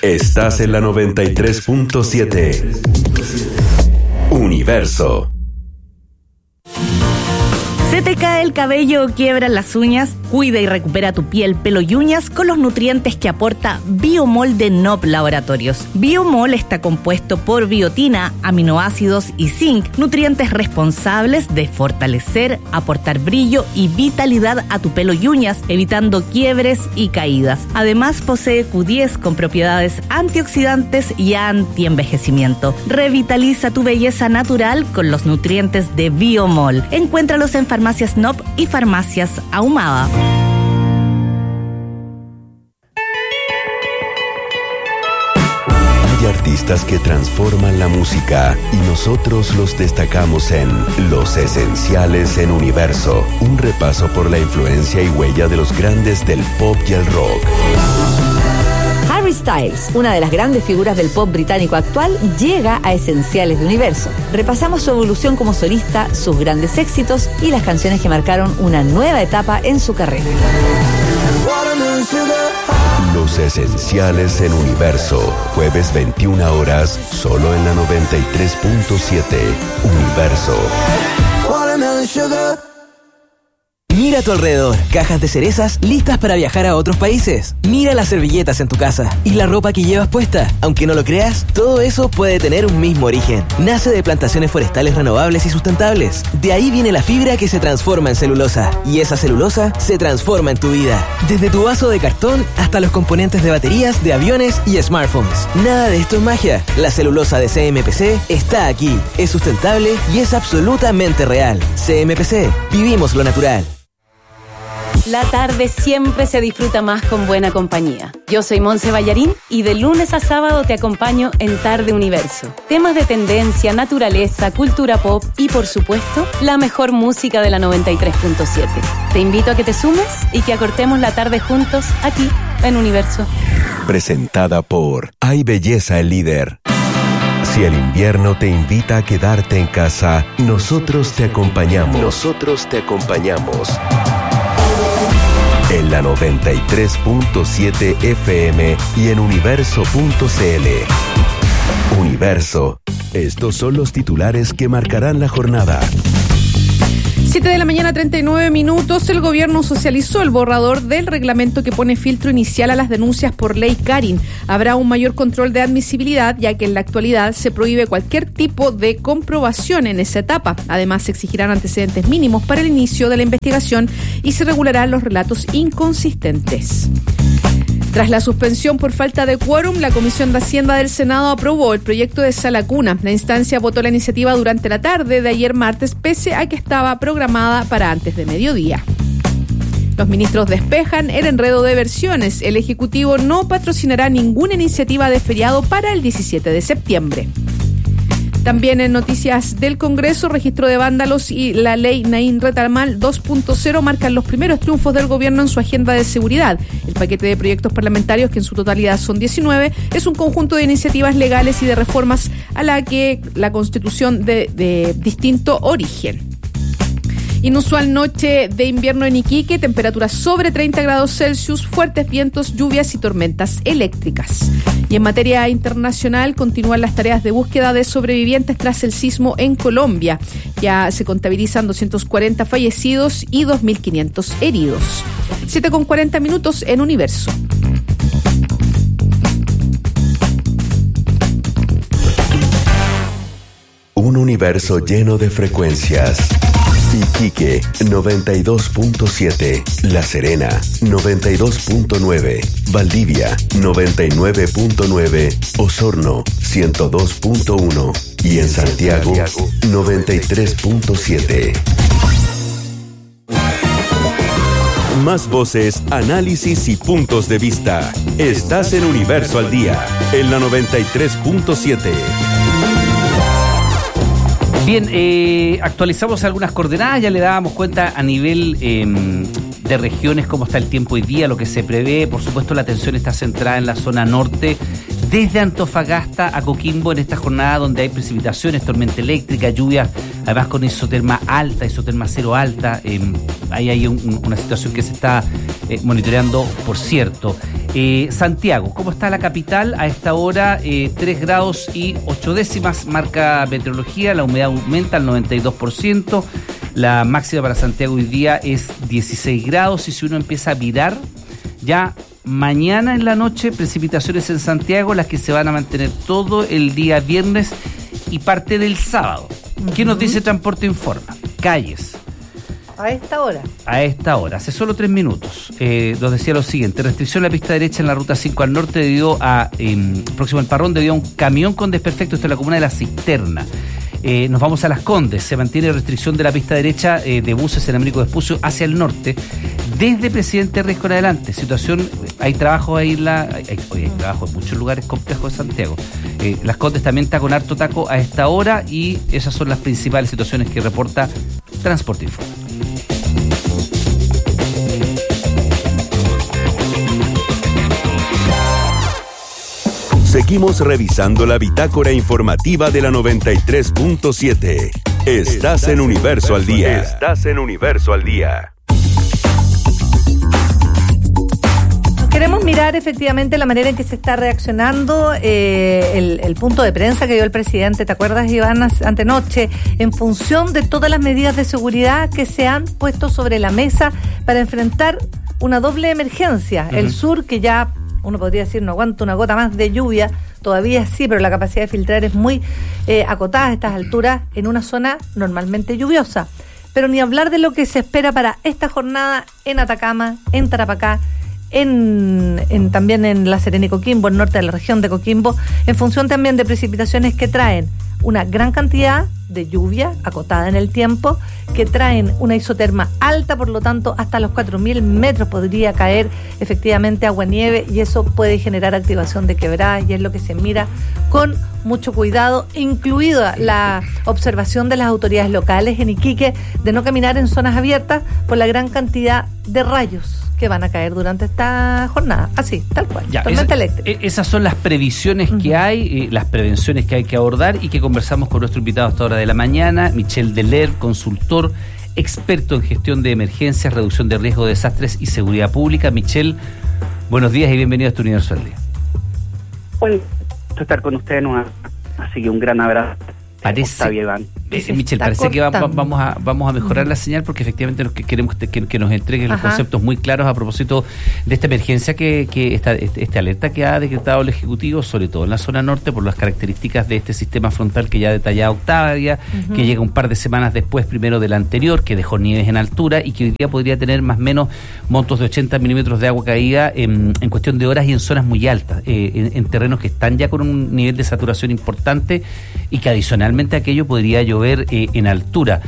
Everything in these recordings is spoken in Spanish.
Estás en la 93.7. Universo. ¿Se te cae el cabello o quiebran las uñas? Cuida y recupera tu piel, pelo y uñas con los nutrientes que aporta Biomol de Nob Laboratorios. Biomol está compuesto por biotina, aminoácidos y zinc, nutrientes responsables de fortalecer, aportar brillo y vitalidad a tu pelo y uñas, evitando quiebres y caídas. Además, posee Q10 con propiedades antioxidantes y antienvejecimiento. Revitaliza tu belleza natural con los nutrientes de Biomol. Encuéntralos en Farmacias Nob y Farmacias Ahumada. Hay artistas que transforman la música y nosotros los destacamos en Los Esenciales en Universo. Un repaso por la influencia y huella de los grandes del pop y el rock. Harry Styles, una de las grandes figuras del pop británico actual, llega a Esenciales de Universo. Repasamos su evolución como solista, sus grandes éxitos y las canciones que marcaron una nueva etapa en su carrera. Los Esenciales en Universo, jueves 21 horas, solo en la 93.7. Universo. Mira a tu alrededor, cajas de cerezas listas para viajar a otros países. Mira las servilletas en tu casa y la ropa que llevas puesta. Aunque no lo creas, todo eso puede tener un mismo origen. Nace de plantaciones forestales renovables y sustentables. De ahí viene la fibra que se transforma en celulosa. Y esa celulosa se transforma en tu vida. Desde tu vaso de cartón hasta los componentes de baterías, de aviones y smartphones. Nada de esto es magia. La celulosa de CMPC está aquí. Es sustentable y es absolutamente real. CMPC, vivimos lo natural. La tarde siempre se disfruta más con buena compañía. Yo soy Monse Ballarín y de lunes a sábado te acompaño en Tarde Universo. Temas de tendencia, naturaleza, cultura pop y, por supuesto, la mejor música de la 93.7. Te invito a que te sumes y que acortemos la tarde juntos aquí en Universo. Presentada por Hay Belleza el Líder. Si el invierno te invita a quedarte en casa, nosotros te acompañamos. Nosotros te acompañamos. En la 93.7 FM y en universo.cl. Universo. Estos son los titulares que marcarán la jornada. 7:39 a.m. El gobierno socializó el borrador del reglamento que pone filtro inicial a las denuncias por ley Karin. Habrá un mayor control de admisibilidad, ya que en la actualidad se prohíbe cualquier tipo de comprobación en esa etapa. Además, se exigirán antecedentes mínimos para el inicio de la investigación y se regularán los relatos inconsistentes. Tras la suspensión por falta de quórum, la Comisión de Hacienda del Senado aprobó el proyecto de Sala Cuna. La instancia votó la iniciativa durante la tarde de ayer martes, pese a que estaba programada para antes de mediodía. Los ministros despejan el enredo de versiones. El Ejecutivo no patrocinará ninguna iniciativa de feriado para el 17 de septiembre. También en noticias del Congreso, registro de vándalos y la ley Naín Retamal 2.0 marcan los primeros triunfos del gobierno en su agenda de seguridad. El paquete de proyectos parlamentarios, que en su totalidad son 19, es un conjunto de iniciativas legales y de reformas a la que la Constitución de distinto origen. Inusual noche de invierno en Iquique, temperaturas sobre 30 grados Celsius, fuertes vientos, lluvias y tormentas eléctricas. Y en materia internacional, continúan las tareas de búsqueda de sobrevivientes tras el sismo en Colombia. Ya se contabilizan 240 fallecidos y 2.500 heridos. 7:40 en Universo. Un universo lleno de frecuencias. Iquique 92.7, La Serena 92.9, Valdivia 99.9, Osorno 102.1 y en Santiago 93.7. Más voces, análisis y puntos de vista. Estás en Universo al Día, en la 93.7. Bien, actualizamos algunas coordenadas, ya le dábamos cuenta a nivel de regiones cómo está el tiempo hoy día, lo que se prevé. Por supuesto, la atención está centrada en la zona norte, desde Antofagasta a Coquimbo en esta jornada donde hay precipitaciones, tormenta eléctrica, lluvias, además con isoterma alta, isoterma cero alta. Ahí hay una situación que se está monitoreando, por cierto. Santiago, ¿cómo está la capital? A esta hora 3 grados y 8 décimas marca meteorología, la humedad aumenta al 92%, la máxima para Santiago hoy día es 16 grados y si uno empieza a mirar, ya mañana en la noche precipitaciones en Santiago, las que se van a mantener todo el día viernes y parte del sábado. ¿Qué nos dice Transporte Informa? Calles. A esta hora. A esta hora, hace solo 3 minutos. Nos decía lo siguiente: restricción a la pista derecha en la ruta 5 al norte debido a, próximo al Parrón, debido a un camión con desperfecto. Esto es la comuna de La Cisterna. Nos vamos a Las Condes. Se mantiene restricción de la pista derecha de buses en Américo Vespucio hacia el norte, desde Presidente Riesco en adelante. Situación, hay trabajo ahí hay trabajo en muchos lugares complejos de Santiago. Las Condes también está con harto taco a esta hora y esas son las principales situaciones que reporta Transporte Informa. Seguimos revisando la bitácora informativa de la 93.7. Estás en Universo al Día. Estás en Universo al Día. Queremos mirar efectivamente la manera en que se está reaccionando el punto de prensa que dio el presidente, ¿te acuerdas, Iván, antenoche? En función de todas las medidas de seguridad que se han puesto sobre la mesa para enfrentar una doble emergencia. Uh-huh. El sur, que ya uno podría decir no aguanta una gota más de lluvia, todavía sí, pero la capacidad de filtrar es muy acotada a estas alturas en una zona normalmente lluviosa. Pero ni hablar de lo que se espera para esta jornada en Atacama, en Tarapacá, también en La Serena y Coquimbo, en norte de la región de Coquimbo, en función también de precipitaciones que traen una gran cantidad de lluvia acotada en el tiempo, que traen una isoterma alta, por lo tanto hasta los 4.000 metros podría caer efectivamente aguanieve y eso puede generar activación de quebradas y es lo que se mira con mucho cuidado, incluida la observación de las autoridades locales en Iquique de no caminar en zonas abiertas por la gran cantidad de rayos que van a caer durante esta jornada, así, tal cual, tormenta eléctrica. Esas son las previsiones que hay, las prevenciones que hay que abordar y que conversamos con nuestro invitado a esta hora de la mañana, Michel Deler, consultor, experto en gestión de emergencias, reducción de riesgo de desastres y seguridad pública. Michel, buenos días y bienvenido a tu Universo al Día. Bueno, estar con ustedes, así que un gran abrazo. Parece, Michel, parece que vamos a mejorar la señal porque efectivamente queremos que nos entreguen los conceptos muy claros a propósito de esta emergencia esta alerta que ha decretado el Ejecutivo, sobre todo en la zona norte, por las características de este sistema frontal que ya detallaba Octavia, que llega un par de semanas después, primero del anterior, que dejó nieves en altura y que hoy día podría tener más o menos montos de 80 milímetros de agua caída en cuestión de horas y en zonas muy altas, en terrenos que están ya con un nivel de saturación importante y que adicionalmente aquello podría llover en altura.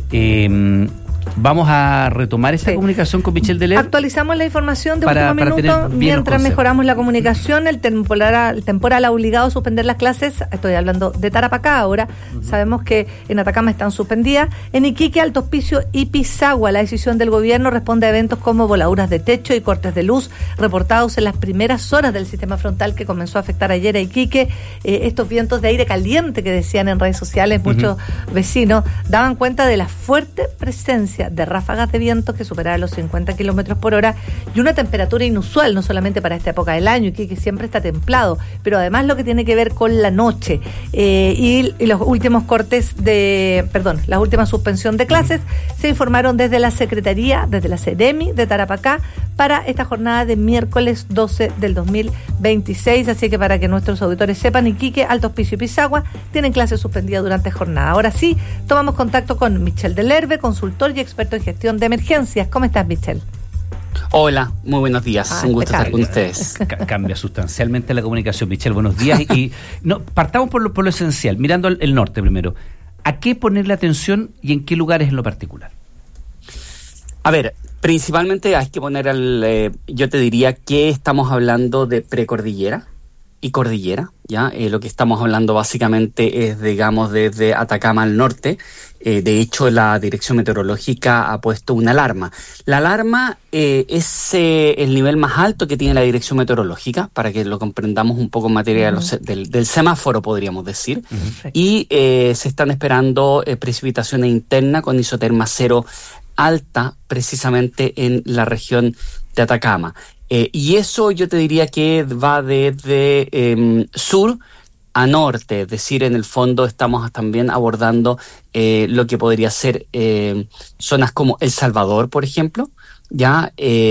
Vamos a retomar esta comunicación con Michel Deler. Actualizamos la información de último minuto mientras mejoramos la comunicación. El temporal ha obligado a suspender las clases. Estoy hablando de Tarapacá ahora. Sabemos que en Atacama están suspendidas. En Iquique, Alto Hospicio y Pisagua, la decisión del gobierno responde a eventos como voladuras de techo y cortes de luz reportados en las primeras horas del sistema frontal que comenzó a afectar ayer a Iquique. Estos vientos de aire caliente que decían en redes sociales muchos vecinos daban cuenta de la fuerte presencia de ráfagas de viento que superaban los 50 kilómetros por hora y una temperatura inusual, no solamente para esta época del año, que siempre está templado, pero además lo que tiene que ver con la noche y los últimos la última suspensión de clases se informaron desde la Secretaría, desde la Seremi de Tarapacá para esta jornada de miércoles 12 del 2026, así que para que nuestros auditores sepan, Iquique, Alto Hospicio y Pisagua tienen clases suspendidas durante jornada. Ahora sí, tomamos contacto con Michel Delerbe, consultor y experto en gestión de emergencias. ¿Cómo estás, Michel? Hola, muy buenos días. Un gusto estar con ustedes. Cambia sustancialmente la comunicación, Michel. Buenos días. Partamos por lo esencial, mirando el norte primero. ¿A qué ponerle atención y en qué lugares en lo particular? A ver, principalmente hay que poner yo te diría que estamos hablando de precordillera y cordillera, ¿ya? Lo que estamos hablando básicamente es, digamos, desde Atacama al norte. De hecho, la Dirección Meteorológica ha puesto una alarma. La alarma es el nivel más alto que tiene la Dirección Meteorológica, para que lo comprendamos un poco en materia del semáforo, podríamos decir. Y se están esperando precipitaciones internas con isoterma cero alta, precisamente en la región de Atacama. Y eso yo te diría que va desde sur a norte, es decir, en el fondo estamos también abordando lo que podría ser zonas como El Salvador, por ejemplo, ya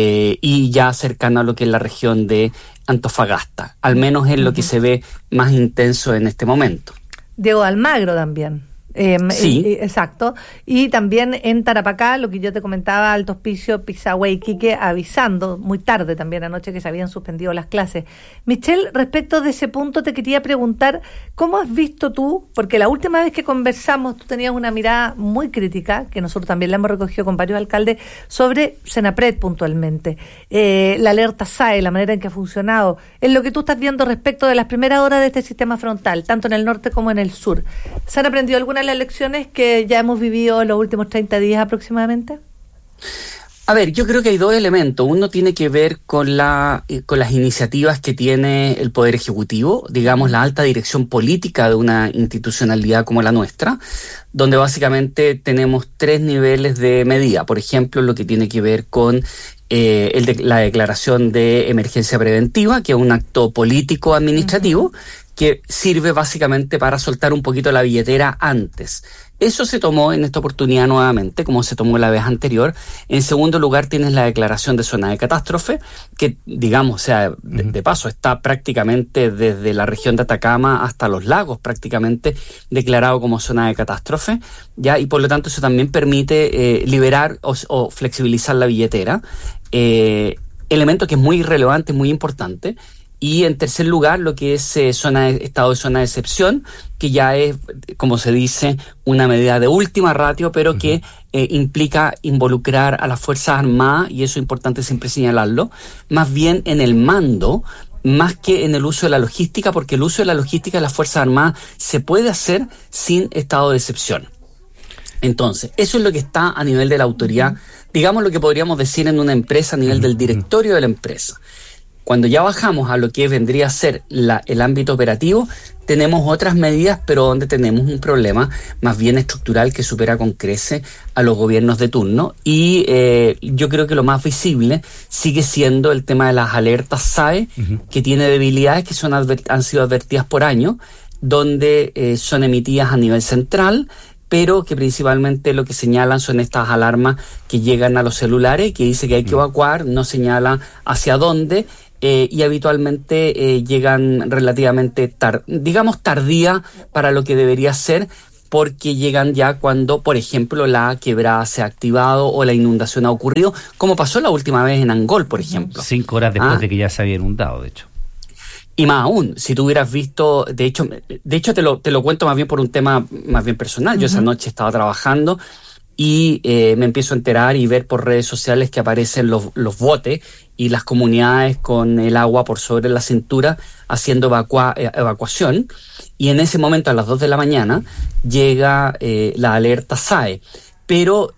y ya cercano a lo que es la región de Antofagasta, al menos es lo que se ve más intenso en este momento. Diego Almagro también. Sí. Exacto. Y también en Tarapacá, lo que yo te comentaba, Alto Hospicio, Pisagua y Quique, avisando muy tarde también anoche que se habían suspendido las clases. Michelle, respecto de ese punto te quería preguntar, ¿cómo has visto tú? Porque la última vez que conversamos tú tenías una mirada muy crítica, que nosotros también la hemos recogido con varios alcaldes, sobre Senapred puntualmente. La alerta SAE, la manera en que ha funcionado, es lo que tú estás viendo respecto de las primeras horas de este sistema frontal, tanto en el norte como en el sur. ¿Se han aprendido algunas las lecciones que ya hemos vivido en los últimos 30 días aproximadamente? A ver, yo creo que hay dos elementos. Uno tiene que ver con las iniciativas que tiene el Poder Ejecutivo, digamos la alta dirección política de una institucionalidad como la nuestra, donde básicamente tenemos 3 niveles de medida. Por ejemplo, lo que tiene que ver con la declaración de emergencia preventiva, que es un acto político administrativo, que sirve básicamente para soltar un poquito la billetera antes. Eso se tomó en esta oportunidad nuevamente, como se tomó la vez anterior. En segundo lugar, tienes la declaración de zona de catástrofe, que, digamos, o sea, de paso, está prácticamente desde la región de Atacama hasta los lagos, prácticamente declarado como zona de catástrofe, ¿ya? Y por lo tanto, eso también permite liberar o flexibilizar la billetera. Elemento que es muy relevante, muy importante. Y en tercer lugar, lo que es estado de zona de excepción, que ya es, como se dice, una medida de última ratio, pero que implica involucrar a las Fuerzas Armadas, y eso es importante siempre señalarlo, más bien en el mando, más que en el uso de la logística, porque el uso de la logística de las Fuerzas Armadas se puede hacer sin estado de excepción. Entonces, eso es lo que está a nivel de la autoridad, digamos lo que podríamos decir en una empresa a nivel del directorio de la empresa. Cuando ya bajamos a lo que vendría a ser el ámbito operativo, tenemos otras medidas, pero donde tenemos un problema más bien estructural que supera con creces a los gobiernos de turno. Y yo creo que lo más visible sigue siendo el tema de las alertas SAE, que tiene debilidades que han sido advertidas por años, donde son emitidas a nivel central, pero que principalmente lo que señalan son estas alarmas que llegan a los celulares, que dice que hay que evacuar, no señala hacia dónde, y habitualmente llegan relativamente tardía para lo que debería ser, porque llegan ya cuando, por ejemplo, la quebrada se ha activado o la inundación ha ocurrido, como pasó la última vez en Angol, por ejemplo. 5 horas después de que ya se había inundado, de hecho. Y más aún, si tú hubieras visto, de hecho te lo cuento más bien por un tema más bien personal. Yo esa noche estaba trabajando y me empiezo a enterar y ver por redes sociales que aparecen los botes y las comunidades con el agua por sobre la cintura haciendo evacuación, y en ese momento a las 2 de la mañana llega la alerta SAE, pero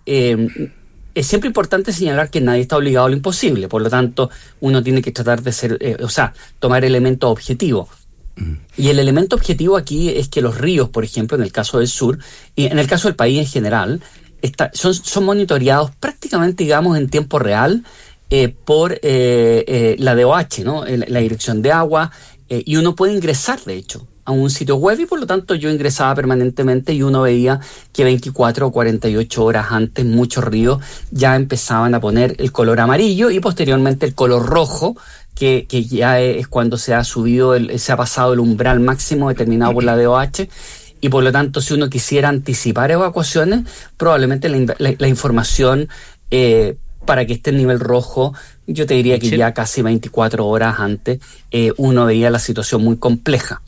es siempre importante señalar que nadie está obligado a lo imposible, por lo tanto uno tiene que tratar de tomar elementos objetivos. Y el elemento objetivo aquí es que los ríos, por ejemplo, en el caso del sur, y en el caso del país en general, son monitoreados prácticamente, digamos, en tiempo real por la DOH, ¿no? La Dirección de Agua, y uno puede ingresar, de hecho, a un sitio web, y por lo tanto yo ingresaba permanentemente y uno veía que 24 o 48 horas antes muchos ríos ya empezaban a poner el color amarillo y posteriormente el color rojo, que ya es cuando se ha pasado el umbral máximo determinado por la DOH. Y por lo tanto, si uno quisiera anticipar evacuaciones, probablemente la información para que esté en nivel rojo, yo te diría que ya casi 24 horas antes uno veía la situación muy compleja.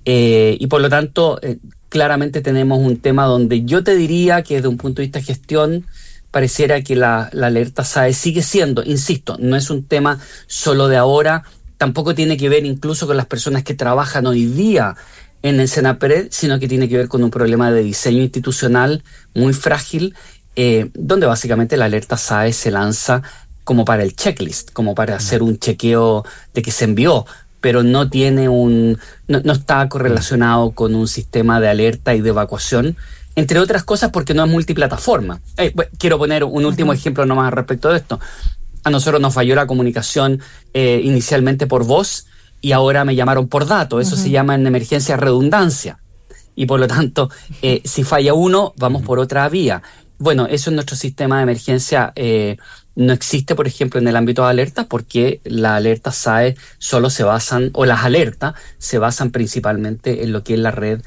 Y por lo tanto, claramente tenemos un tema donde yo te diría que desde un punto de vista de gestión, pareciera que la alerta SAE sigue siendo, insisto, no es un tema solo de ahora, tampoco tiene que ver incluso con las personas que trabajan hoy día en el Senapred, sino que tiene que ver con un problema de diseño institucional muy frágil, donde básicamente la alerta SAE se lanza como para el checklist, como para hacer un chequeo de que se envió, pero no tiene no está correlacionado con un sistema de alerta y de evacuación, entre otras cosas porque no es multiplataforma. Quiero poner un último ejemplo nomás respecto de esto. A nosotros nos falló la comunicación inicialmente por voz y ahora me llamaron por datos. Eso se llama en emergencia redundancia. Y por lo tanto, si falla uno, vamos por otra vía. Bueno, eso en nuestro sistema de emergencia no existe, por ejemplo, en el ámbito de alertas, porque las alertas SAE solo se basan, o las alertas se basan principalmente en lo que es la red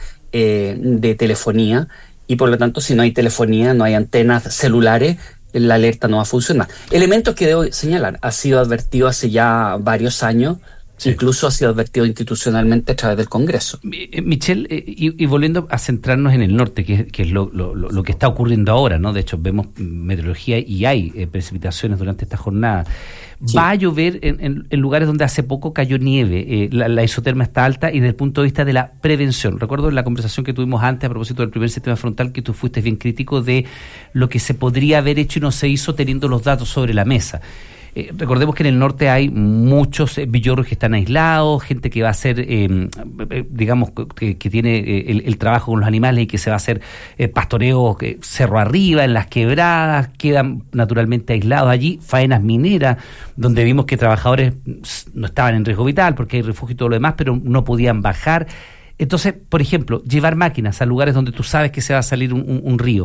de telefonía, y por lo tanto, si no hay telefonía, no hay antenas celulares, la alerta no va a funcionar. Elementos que debo señalar, ha sido advertido hace ya varios años. Sí. Incluso ha sido advertido institucionalmente a través del Congreso. Michelle, y volviendo a centrarnos en el norte, que es lo que está ocurriendo ahora, ¿no? De hecho, vemos meteorología y hay precipitaciones durante esta jornada. Sí. Va a llover en lugares donde hace poco cayó nieve, la isoterma está alta, y desde el punto de vista de la prevención. Recuerdo en la conversación que tuvimos antes a propósito del primer sistema frontal que tú fuiste bien crítico de lo que se podría haber hecho y no se hizo teniendo los datos sobre la mesa. Recordemos que en el norte hay muchos villorros que están aislados, gente que va a hacer, digamos, que tiene el trabajo con los animales y que se va a hacer pastoreo cerro arriba, en las quebradas, quedan naturalmente aislados allí, faenas mineras, donde vimos que trabajadores no estaban en riesgo vital porque hay refugio y todo lo demás, pero no podían bajar. Entonces, por ejemplo, llevar máquinas a lugares donde tú sabes que se va a salir un río.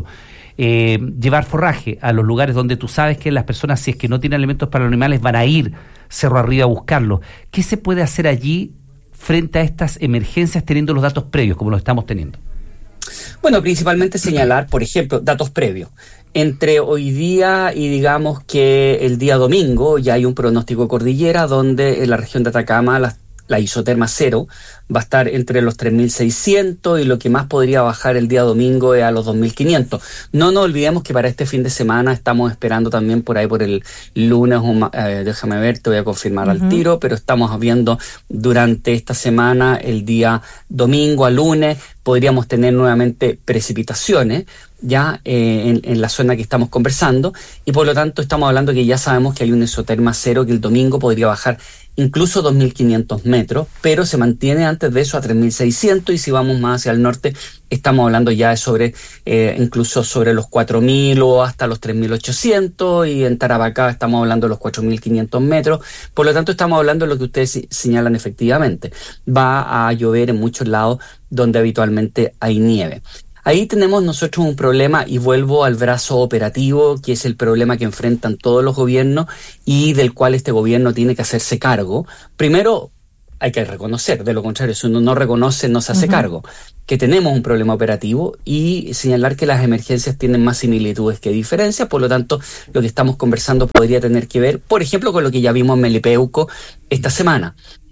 Llevar forraje a los lugares donde tú sabes que las personas, si es que no tienen alimentos para los animales, van a ir cerro arriba a buscarlos. ¿Qué se puede hacer allí frente a estas emergencias teniendo los datos previos como los estamos teniendo? Bueno, principalmente señalar, por ejemplo, datos previos. Entre hoy día y digamos que el día domingo ya hay un pronóstico de cordillera donde en la región de Atacama la isoterma cero va a estar entre los 3.600 y lo que más podría bajar el día domingo es a los 2.500. No nos olvidemos que para este fin de semana estamos esperando también por ahí por el lunes, déjame ver, te voy a confirmar al tiro, pero estamos viendo durante esta semana, el día domingo a lunes, podríamos tener nuevamente precipitaciones ya en la zona que estamos conversando, y por lo tanto estamos hablando que ya sabemos que hay un isoterma cero que el domingo podría bajar incluso 2.500 metros, pero se mantiene antes de eso a 3.600, y si vamos más hacia el norte estamos hablando ya de sobre incluso sobre los 4.000 o hasta los 3.800, y en Tarapacá estamos hablando de los 4.500 metros. Por lo tanto estamos hablando de lo que ustedes señalan efectivamente. Va a llover en muchos lados donde habitualmente hay nieve. Ahí tenemos nosotros un problema, y vuelvo al brazo operativo, que es el problema que enfrentan todos los gobiernos y del cual este gobierno tiene que hacerse cargo. Primero, hay que reconocer, de lo contrario, si uno no reconoce, no se hace cargo, que tenemos un problema operativo, y señalar que las emergencias tienen más similitudes que diferencias. Por lo tanto, lo que estamos conversando podría tener que ver, por ejemplo, con lo que ya vimos en Melipeuco esta semana.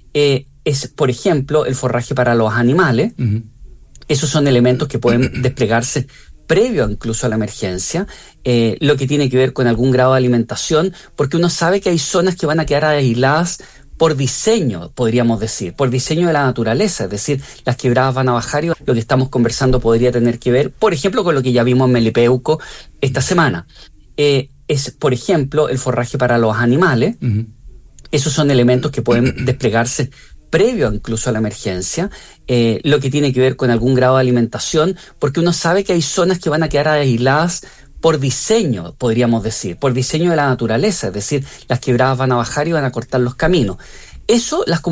Es, por ejemplo, el forraje para los animales. Esos son elementos que pueden desplegarse previo incluso a la emergencia, lo que tiene que ver con algún grado de alimentación, porque uno sabe que hay zonas que van a quedar aisladas por diseño, podríamos decir, por diseño de la naturaleza, es decir, las quebradas van a bajar, y lo que estamos conversando podría tener que ver, por ejemplo, con lo que ya vimos en Melipeuco esta semana. Es, por ejemplo, el forraje para los animales. Esos son elementos que pueden desplegarse previo incluso a la emergencia, lo que tiene que ver con algún grado de alimentación, porque uno sabe que hay zonas que van a quedar aisladas por diseño, podríamos decir, por diseño de la naturaleza, es decir, las quebradas van a bajar y van a cortar los caminos. Eso las